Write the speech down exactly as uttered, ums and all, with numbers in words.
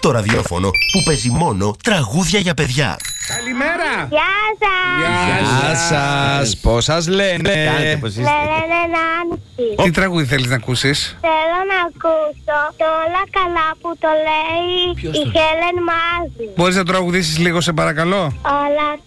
Το ραδιόφωνο που παίζει μόνο τραγούδια για παιδιά. Καλημέρα! Γεια σας! Γεια σας! Πώς σας λένε? Κάντε πως είστε. Λένε Νάνση. Τι τραγούδι θέλεις να ακούσεις? Θέλω να ακούσω το όλα καλά που το λέει η Χέλεν Μάζη. Μπορείς να τραγουδήσεις λίγο σε παρακαλώ? Όλα